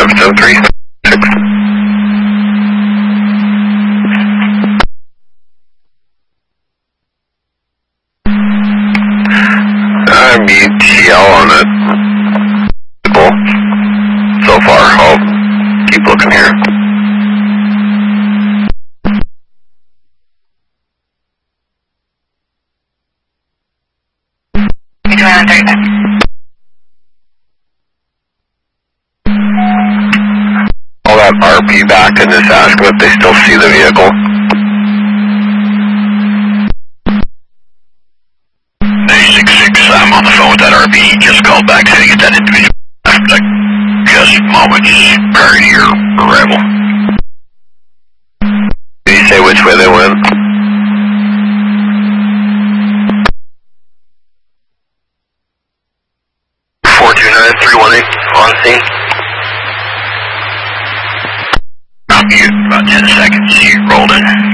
736. I'm ETL on it. So far, I'll keep looking here. All that RP back and just ask them if they still see the vehicle. 966, I'm on the phone with that RP. He just called back saying that individual left just moments prior to your arrival. Did you say which way they went? 429-318 on scene. I'll be about 10 seconds. You rolled in.